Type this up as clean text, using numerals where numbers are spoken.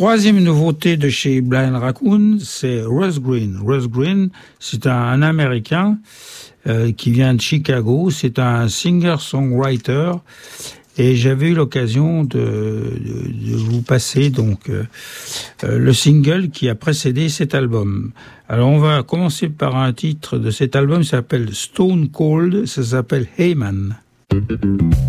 Troisième nouveauté de chez Blind Raccoon, c'est Russ Green. Russ Green, c'est un Américain qui vient de Chicago. C'est un singer-songwriter. Et j'avais eu l'occasion de vous passer donc le single qui a précédé cet album. Alors on va commencer par un titre de cet album, ça s'appelle Stone Cold, ça s'appelle Hey Man.